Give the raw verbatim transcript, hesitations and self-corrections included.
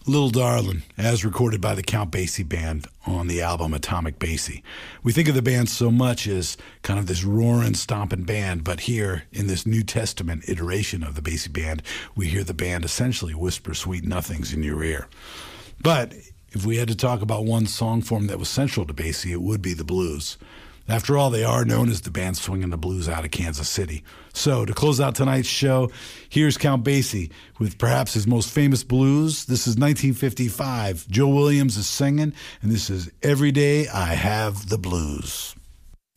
Little Darlin', as recorded by the Count Basie Band on the album Atomic Basie. We think of the band so much as kind of this roaring, stomping band, but here in this New Testament iteration of the Basie Band, we hear the band essentially whisper sweet nothings in your ear. But if we had to talk about one song form that was central to Basie, it would be the blues. After all, they are known as the band swinging the blues out of Kansas City. So, to close out tonight's show, here's Count Basie with perhaps his most famous blues. This is nineteen fifty-five. Joe Williams is singing, and this is Every Day I Have the Blues.